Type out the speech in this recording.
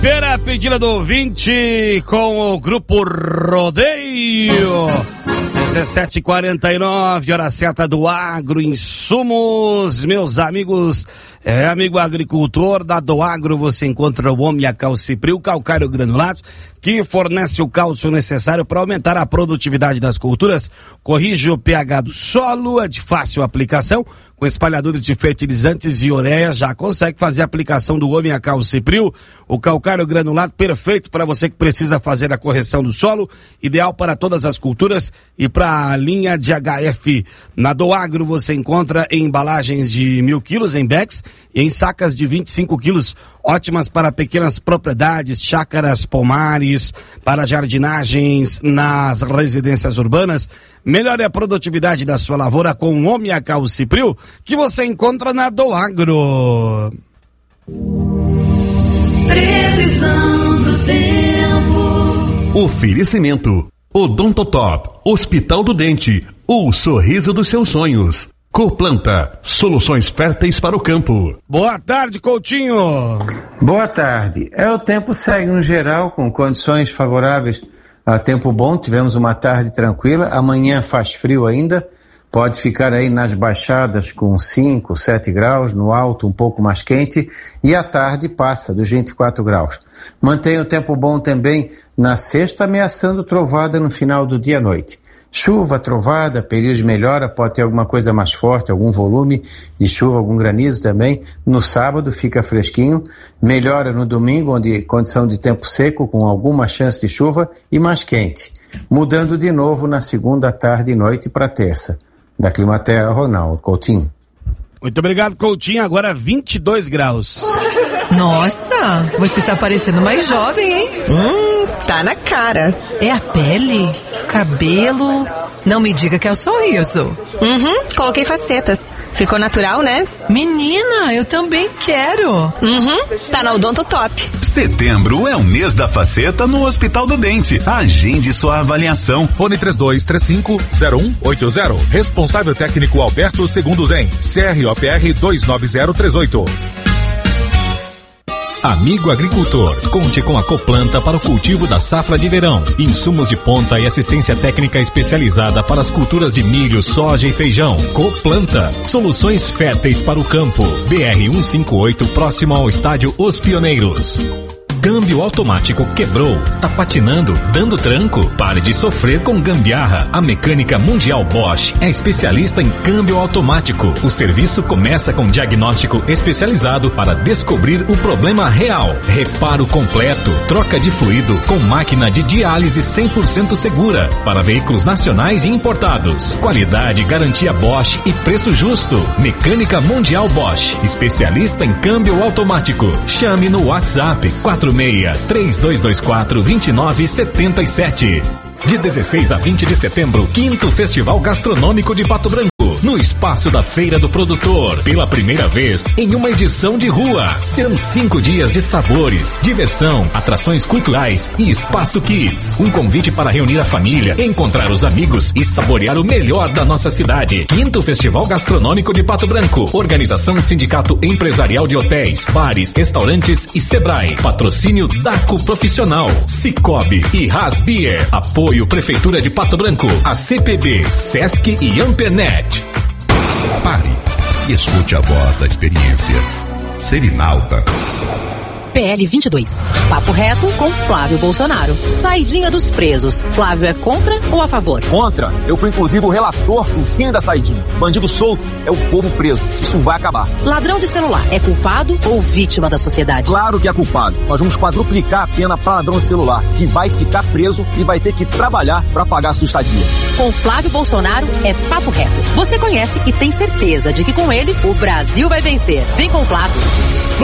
Pera, pedida do ouvinte com o Grupo Rodeio. 17h49, hora certa do Agro Insumos, meus amigos, amigo agricultor da do Agro, você encontra o Omnia Calcipril, calcário granulado, que fornece o cálcio necessário para aumentar a produtividade das culturas, corrige o pH do solo, é de fácil aplicação, com espalhadores de fertilizantes e ureia, já consegue fazer a aplicação do Omnia Calcipril, o calcário granulado perfeito para você que precisa fazer a correção do solo, ideal para todas as culturas e para a linha de HF. Na do Agro você encontra em embalagens de 1.000 quilos em bags e em sacas de 25 quilos, ótimas para pequenas propriedades, chácaras, pomares, para jardinagens nas residências urbanas. Melhore a produtividade da sua lavoura com o Omnia Calcipril, que você encontra na do Agro. Previsão do tempo. Oferecimento: Odontotop, Hospital do Dente, o sorriso dos seus sonhos. Coplanta, soluções férteis para o campo. Boa tarde, Coutinho. Boa tarde. O tempo segue no geral com condições favoráveis a tempo bom. Tivemos uma tarde tranquila. Amanhã faz frio ainda. Pode ficar aí nas baixadas com 5, 7 graus, no alto um pouco mais quente, e à tarde passa dos 24 graus. Mantém o tempo bom também na sexta, ameaçando trovada no final do dia à noite. Chuva, trovada, período de melhora, pode ter alguma coisa mais forte, algum volume de chuva, algum granizo também. No sábado fica fresquinho, melhora no domingo, onde condição de tempo seco, com alguma chance de chuva e mais quente. Mudando de novo na segunda, tarde e noite para terça. Da Climaterra, Ronaldo Coutinho. Muito obrigado, Coutinho. Agora 22 graus. Nossa, você tá parecendo mais jovem, hein? Tá na cara. É a pele? Cabelo? Não me diga que é o sorriso. Coloquei facetas. Ficou natural, né? Menina, eu também quero. Tá na Odontotop. Setembro é o mês da faceta no Hospital do Dente. Agende sua avaliação. Fone 3235-0180. Responsável técnico Alberto Segundo Zen. CROPR 29038. Amigo agricultor, conte com a Coplanta para o cultivo da safra de verão. Insumos de ponta e assistência técnica especializada para as culturas de milho, soja e feijão. Coplanta, soluções férteis para o campo. BR-158, próximo ao estádio Os Pioneiros. Câmbio automático quebrou, tá patinando, dando tranco? Pare de sofrer com gambiarra. A Mecânica Mundial Bosch é especialista em câmbio automático. O serviço começa com diagnóstico especializado para descobrir o problema real. Reparo completo, troca de fluido com máquina de diálise 100% segura para veículos nacionais e importados. Qualidade, garantia Bosch e preço justo. Mecânica Mundial Bosch, especialista em câmbio automático. Chame no WhatsApp 46-3224-2977. De 16 a 20 de setembro, 5º Festival Gastronômico de Pato Branco, no Espaço da Feira do Produtor, pela primeira vez em uma edição de rua. Serão 5 dias de sabores, diversão, atrações culturais e espaço kids. Um convite para reunir a família, encontrar os amigos e saborear o melhor da nossa cidade. 5º Festival Gastronômico de Pato Branco. Organização Sindicato Empresarial de Hotéis, Bares, Restaurantes e Sebrae. Patrocínio Daco Profissional, Cicobi e Hasbier. Apoio Prefeitura de Pato Branco, a CPB, Sesc e Ampernet. Pare e escute a voz da experiência. Serinalta. PL 22. Papo reto com Flávio Bolsonaro. Saidinha dos presos. Flávio é contra ou a favor? Contra. Eu fui inclusive o relator do fim da saidinha. Bandido solto é o povo preso. Isso vai acabar. Ladrão de celular é culpado ou vítima da sociedade? Claro que é culpado. Nós vamos quadruplicar a pena para ladrão de celular, que vai ficar preso e vai ter que trabalhar para pagar a sua estadia. Com Flávio Bolsonaro é papo reto. Você conhece e tem certeza de que com ele o Brasil vai vencer. Vem com o Flávio.